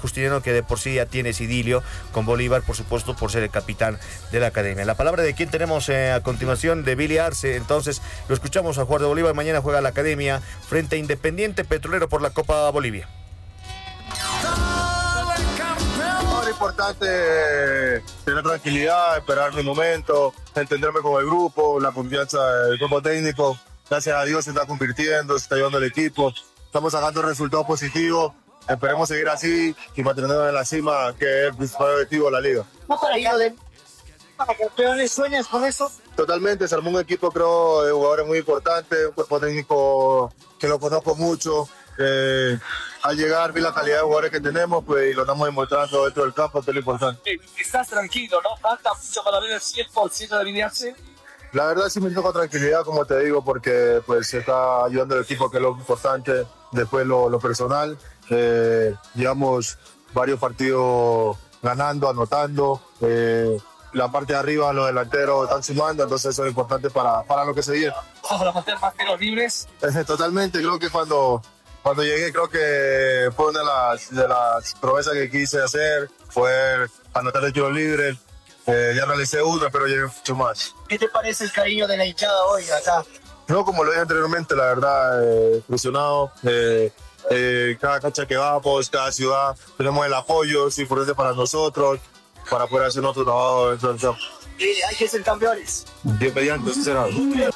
Justiniano, que de por sí ya tiene ese idilio con Bolívar, por supuesto, por ser el capitán de la academia. La palabra de quien tenemos a continuación, de Billy Arce. Entonces lo escuchamos a jugar de Bolívar. Mañana juega la academia frente a Independiente Petrolero por la Copa Bolivia. Muy importante tener tranquilidad, esperar mi momento, entenderme con el grupo, la confianza del grupo técnico. Gracias a Dios se está convirtiendo, se está llevando el equipo, estamos sacando resultados positivos. Esperemos seguir así y mantenernos en la cima, que es el principal objetivo de la liga. ¿No para ir para campeones? ¿Sueñas con eso? Totalmente, se armó un equipo, creo, de jugadores muy importantes, un cuerpo técnico que lo conozco mucho. Al llegar vi la calidad de jugadores que tenemos, pues, y lo estamos demostrando dentro del campo, que es lo importante. Estás tranquilo, ¿no? Falta mucho para ver el 100% de alinearse. La verdad sí me siento con tranquilidad, como te digo, porque pues se está ayudando el equipo, que es lo importante. Después lo personal, llevamos varios partidos ganando, anotando. La parte de arriba, los delanteros están sumando, entonces eso es importante para lo que se viene. Para mantener más tiros libres. Totalmente, creo que cuando llegué, creo que fue una de las promesas que quise hacer, fue anotar el tiro libre. Ya realicé uno, pero llegué mucho más. ¿Qué te parece el cariño de la hinchada hoy acá? No, como lo dije anteriormente, la verdad, impresionado. Cada cancha que vamos, cada ciudad, tenemos el apoyo, es importante para nosotros, para poder hacer nuestro trabajo. Hay que ser campeones. Dios mediante, será.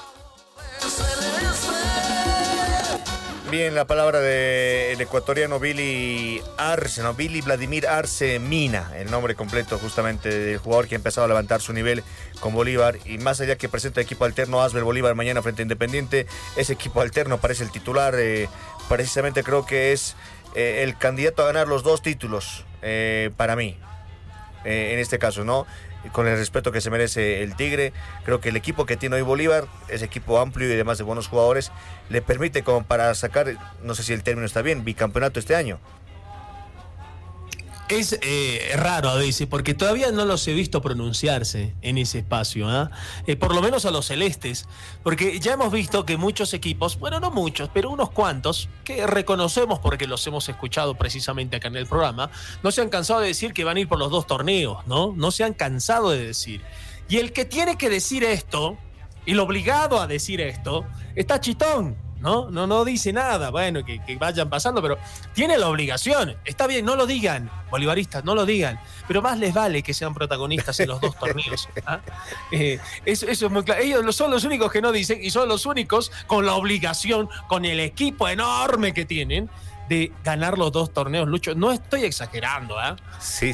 Bien, la palabra del ecuatoriano Billy Arce, ¿no? Billy Vladimir Arce Mina, el nombre completo justamente del jugador que ha empezado a levantar su nivel con Bolívar, y más allá que presenta equipo alterno Asbel Bolívar mañana frente a Independiente, ese equipo alterno parece el titular, precisamente creo que es el candidato a ganar los dos títulos, para mí, en este caso, ¿no? Con el respeto que se merece el Tigre, creo que el equipo que tiene hoy Bolívar, ese equipo amplio y además de buenos jugadores, le permite como para sacar, no sé si el término está bien, bicampeonato este año. Es raro a veces, porque todavía no los he visto pronunciarse en ese espacio, por lo menos a los celestes, porque ya hemos visto que muchos equipos, bueno, no muchos, pero unos cuantos, que reconocemos porque los hemos escuchado precisamente acá en el programa, no se han cansado de decir que van a ir por los dos torneos, ¿no? No se han cansado de decir. Y el que tiene que decir esto, y lo obligado a decir esto, está Chitón. No dice nada, bueno, que vayan pasando, pero tiene la obligación. Está bien, no lo digan, bolivaristas, no lo digan, pero más les vale que sean protagonistas en los dos torneos. Eso es muy claro. Ellos son los únicos que no dicen, y son los únicos con la obligación, con el equipo enorme que tienen, de ganar los dos torneos, Lucho. No estoy exagerando, Sí,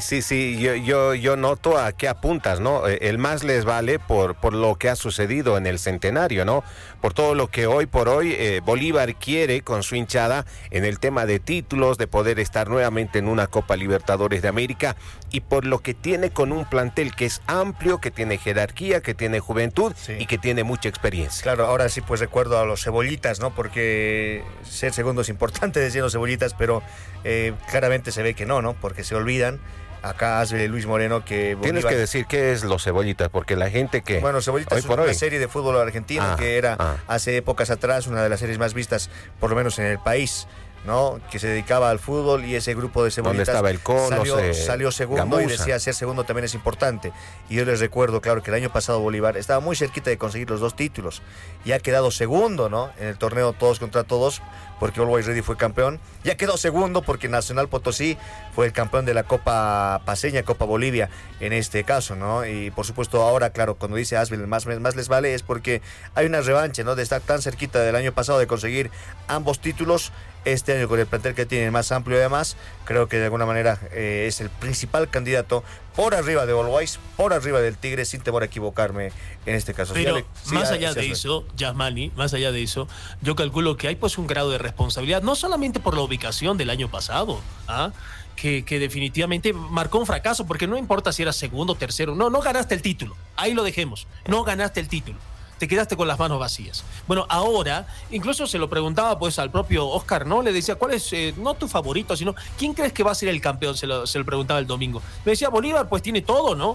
yo noto a qué apuntas, ¿no? El más les vale por lo que ha sucedido en el centenario, ¿no? Por todo lo que hoy por hoy Bolívar quiere con su hinchada en el tema de títulos, de poder estar nuevamente en una Copa Libertadores de América, y por lo que tiene con un plantel que es amplio, que tiene jerarquía, que tiene juventud, sí, y que tiene mucha experiencia. Claro, ahora sí pues recuerdo a los cebollitas, ¿no? Porque ser segundo es importante, decían los cebollitas, pero claramente se ve que no, porque se olvidan. Acá hace Luis Moreno que Bolívar... Tienes que decir qué es los cebollitas, porque la gente que... Bueno, Cebollitas es una serie de fútbol argentino que era hace épocas atrás una de las series más vistas, por lo menos en el país, ¿no? Que se dedicaba al fútbol, y ese grupo de cebollitas estaba el Colo, salió segundo, Gamusa. Y decía ser segundo también es importante. Y yo les recuerdo, claro, que el año pasado Bolívar estaba muy cerquita de conseguir los dos títulos y ha quedado segundo, ¿no? En el torneo todos contra todos, porque Always Ready fue campeón. Ya quedó segundo porque Nacional Potosí fue el campeón de la Copa Paceña, Copa Bolivia en este caso, ¿no? Y por supuesto ahora, claro, cuando dice Asbel más les vale, es porque hay una revancha, ¿no? De estar tan cerquita del año pasado de conseguir ambos títulos. Este año con el plantel que tiene más amplio, además, creo que de alguna manera es el principal candidato por arriba de Always, por arriba del Tigre, sin temor a equivocarme en este caso. Pero más allá de eso, Yasmani, más allá de eso, yo calculo que hay pues un grado de responsabilidad, no solamente por la ubicación del año pasado, que definitivamente marcó un fracaso, porque no importa si era segundo, tercero, no ganaste el título, ahí lo dejemos, no ganaste el título. Te quedaste con las manos vacías. Bueno, ahora, incluso se lo preguntaba pues al propio Oscar, ¿no? Le decía, ¿cuál es, no tu favorito, sino quién crees que va a ser el campeón? Se lo preguntaba el domingo. Me decía, Bolívar pues tiene todo, ¿no?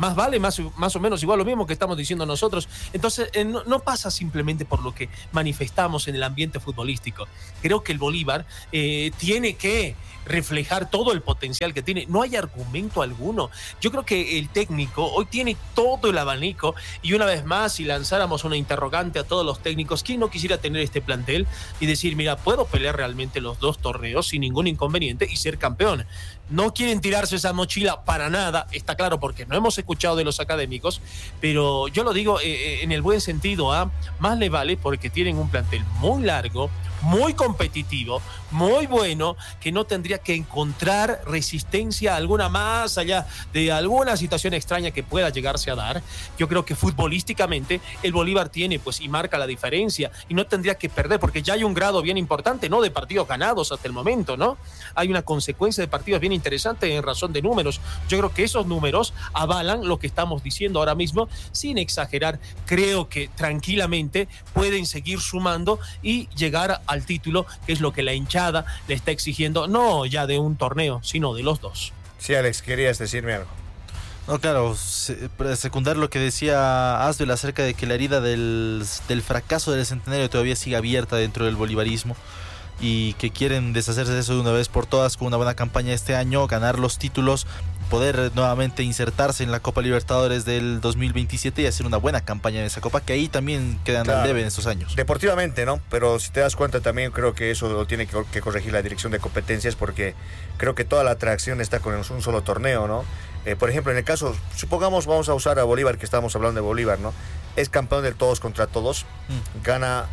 más vale, más o menos igual lo mismo que estamos diciendo nosotros. Entonces, no pasa simplemente por lo que manifestamos en el ambiente futbolístico. Creo que el Bolívar tiene que reflejar todo el potencial que tiene. No hay argumento alguno. Yo creo que el técnico hoy tiene todo el abanico, y una vez más, si lanzáramos una interrogante a todos los técnicos, ¿quién no quisiera tener este plantel y decir, mira, puedo pelear realmente los 2 torneos sin ningún inconveniente y ser campeón? No quieren tirarse esa mochila para nada, está claro, porque no hemos escuchado de los académicos, pero yo lo digo en el buen sentido, más le vale, porque tienen un plantel muy largo, muy competitivo, muy bueno, que no tendría que encontrar resistencia alguna más allá de alguna situación extraña que pueda llegarse a dar. Yo creo que futbolísticamente el Bolívar tiene, pues, y marca la diferencia, y no tendría que perder, porque ya hay un grado bien importante, ¿no?, de partidos ganados hasta el momento, ¿no? Hay una consecuencia de partidos bien interesante en razón de números. Yo creo que esos números avalan lo que estamos diciendo ahora mismo, sin exagerar. Creo que tranquilamente pueden seguir sumando y llegar al título, que es lo que la hinchada le está exigiendo, no ya de un torneo, sino de los 2. Sí, Alex, querías decirme algo. No, claro, secundar lo que decía Asbel acerca de que la herida del fracaso del centenario todavía sigue abierta dentro del bolivarismo, y que quieren deshacerse de eso de una vez por todas con una buena campaña este año, ganar los títulos, poder nuevamente insertarse en la Copa Libertadores del 2027 y hacer una buena campaña en esa Copa, que ahí también quedan al debe en estos años. Deportivamente, ¿no? Pero si te das cuenta también creo que eso lo tiene que corregir la dirección de competencias, porque creo que toda la atracción está con un solo torneo, ¿no? Por ejemplo, en el caso, supongamos, vamos a usar a Bolívar, que estábamos hablando de Bolívar, ¿no? Es campeón del todos contra todos, gana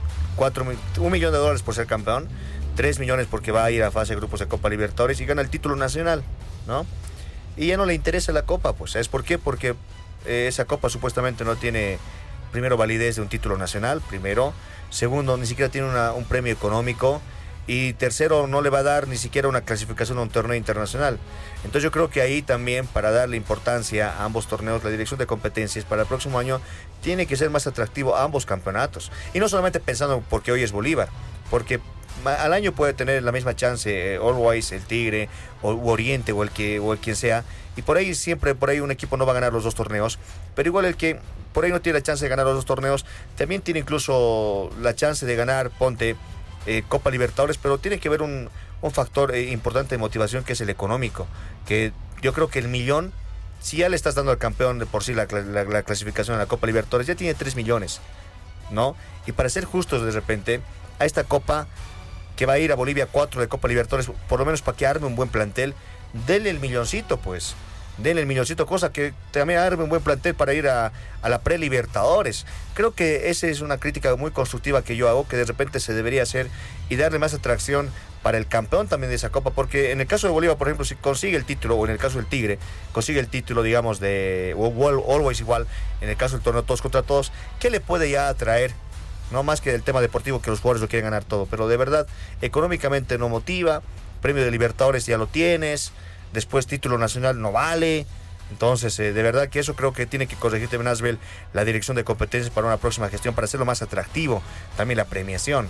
$1 millón por ser campeón, 3 millones porque va a ir a fase de grupos de Copa Libertadores, y gana el título nacional, ¿no? Y ya no le interesa la Copa, pues. ¿Sabes por qué? Porque esa Copa supuestamente no tiene, primero, validez de un título nacional, primero. Segundo, ni siquiera tiene un premio económico. Y tercero, no le va a dar ni siquiera una clasificación a un torneo internacional. Entonces yo creo que ahí también, para darle importancia a ambos torneos, la dirección de competencias para el próximo año tiene que ser más atractivo a ambos campeonatos. Y no solamente pensando porque hoy es Bolívar, porque al año puede tener la misma chance Always, el Tigre, o Oriente, o el quien sea, y por ahí siempre, un equipo no va a ganar los 2 torneos, pero igual el que por ahí no tiene la chance de ganar los 2 torneos, también tiene incluso la chance de ganar, ponte, Copa Libertadores, pero tiene que haber un factor importante de motivación, que es el económico, que yo creo que el millón, si ya le estás dando al campeón de por sí la clasificación a la Copa Libertadores, ya tiene 3 millones, ¿no? Y para ser justos, de repente, a esta Copa, que va a ir a Bolivia 4 de Copa Libertadores, por lo menos para que arme un buen plantel, denle el milloncito, pues. Denle el milloncito, cosa que también arme un buen plantel para ir a la pre-Libertadores. Creo que esa es una crítica muy constructiva que yo hago, que de repente se debería hacer, y darle más atracción para el campeón también de esa Copa, porque en el caso de Bolívar, por ejemplo, si consigue el título, o en el caso del Tigre, consigue el título, digamos, de Always igual, en el caso del torneo todos contra todos, ¿qué le puede ya atraer? No más que el tema deportivo, que los jugadores lo quieren ganar todo, pero de verdad, económicamente no motiva. Premio de Libertadores ya lo tienes, después título nacional no vale. Entonces, de verdad que eso creo que tiene que corregir también, Asbel, la dirección de competencias para una próxima gestión, para hacerlo más atractivo, también la premiación.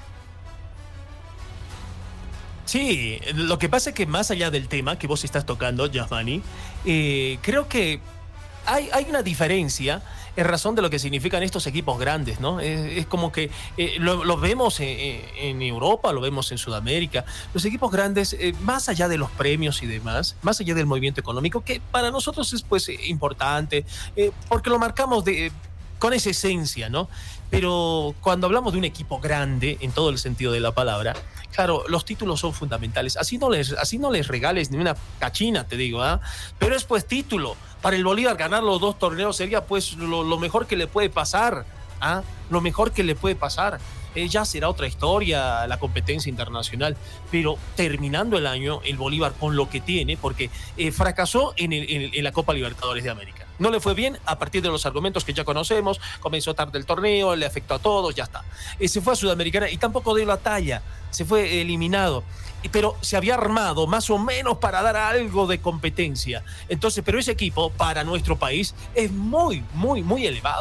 Sí, lo que pasa es que más allá del tema que vos estás tocando, Yasmani, creo que hay una diferencia en razón de lo que significan estos equipos grandes, ¿no? Es como que lo vemos en Europa, lo vemos en Sudamérica. Los equipos grandes, más allá de los premios y demás, más allá del movimiento económico, que para nosotros es, pues, importante, porque lo marcamos con esa esencia, ¿no? Pero cuando hablamos de un equipo grande, en todo el sentido de la palabra, claro, los títulos son fundamentales. Así no les regales ni una cachina, te digo, ¿ah? Pero es, pues, título. Para el Bolívar ganar los 2 torneos sería, pues, lo mejor que le puede pasar, ¿ah? Lo mejor que le puede pasar. Ya será otra historia la competencia internacional, pero terminando el año, el Bolívar con lo que tiene, porque fracasó en la Copa Libertadores de América. No le fue bien a partir de los argumentos que ya conocemos, comenzó tarde el torneo, le afectó a todos, ya está. Se fue a Sudamericana y tampoco dio la talla, se fue eliminado. Pero se había armado más o menos para dar algo de competencia. Entonces, pero ese equipo para nuestro país es muy, muy, muy elevado.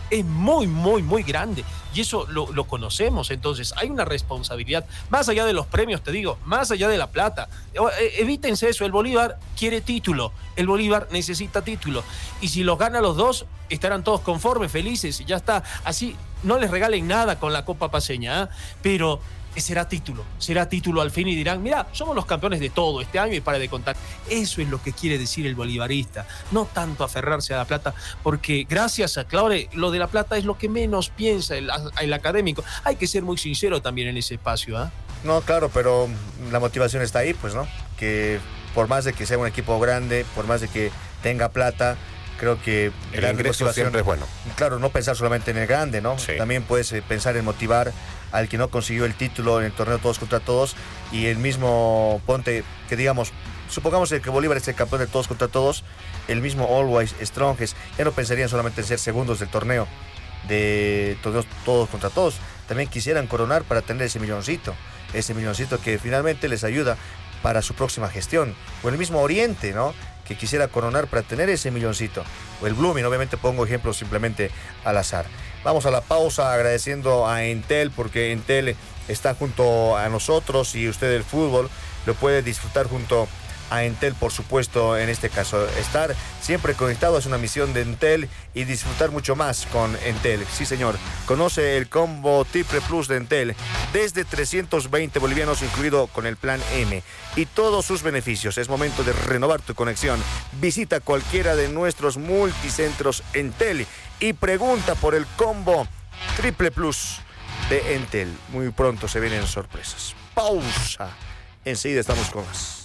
es muy, muy, muy grande. Y eso lo conocemos. Entonces, hay una responsabilidad. Más allá de los premios, te digo, más allá de la plata. Evítense eso. El Bolívar quiere título. El Bolívar necesita título. Y si los gana los dos, estarán todos conformes, felices. Ya está. Así, no les regalen nada con la Copa Paceña, ¿eh? Pero será título al fin y dirán, mira, somos los campeones de todo este año y para de contar. Eso es lo que quiere decir el bolivarista, no tanto aferrarse a la plata, porque gracias a Claure, lo de la plata es lo que menos piensa el académico. Hay que ser muy sincero también en ese espacio, ¿eh? No, claro, pero la motivación está ahí, pues, ¿no? Que por más de que sea un equipo grande, por más de que tenga plata, creo que el ingreso siempre es bueno. Claro, no pensar solamente en el grande, ¿no? Sí. También puedes pensar en motivar al que no consiguió el título en el torneo todos contra todos, y el mismo, ponte, que digamos, supongamos que Bolívar es el campeón de todos contra todos, el mismo Always, Strongest, ya no pensarían solamente en ser segundos del torneo de todos contra todos, también quisieran coronar para tener ese milloncito que finalmente les ayuda para su próxima gestión, o el mismo Oriente, ¿no?, que quisiera coronar para tener ese milloncito, o el Blooming, obviamente pongo ejemplos simplemente al azar. Vamos a la pausa agradeciendo a Entel, porque Entel está junto a nosotros y usted el fútbol lo puede disfrutar junto a Entel, por supuesto. En este caso, estar siempre conectado es una misión de Entel y disfrutar mucho más con Entel. Sí, señor. Conoce el combo Triple Plus de Entel desde 320 bolivianos, incluido con el plan M y todos sus beneficios. Es momento de renovar tu conexión. Visita cualquiera de nuestros multicentros Entel y pregunta por el combo Triple Plus de Entel. Muy pronto se vienen sorpresas. Pausa. Enseguida estamos con más.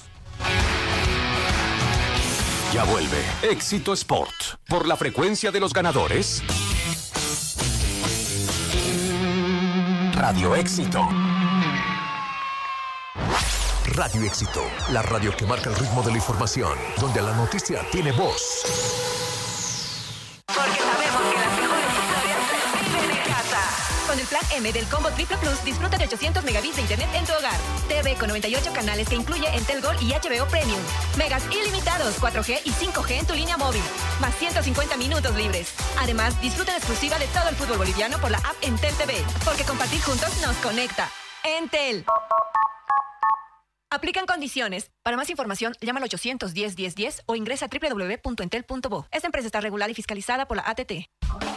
Ya vuelve Éxito Sport por la frecuencia de los ganadores. Radio Éxito. Radio Éxito, la radio que marca el ritmo de la información, donde la noticia tiene voz. Porque sabemos que las mejores historias se viven en casa. Con el plan M del Combo Triple Plus, disfruta de 800 megabits de internet en tu hogar. TV con 98 canales que incluye Entel Gold y HBO Premium. Megas ilimitados, 4G y 5G en tu línea móvil. Más 150 minutos libres. Además, disfruta en exclusiva de todo el fútbol boliviano por la app Entel TV. Porque compartir juntos nos conecta. Entel. Aplican condiciones. Para más información, llama al 810-1010 o ingresa a www.entel.bo. Esta empresa está regulada y fiscalizada por la ATT.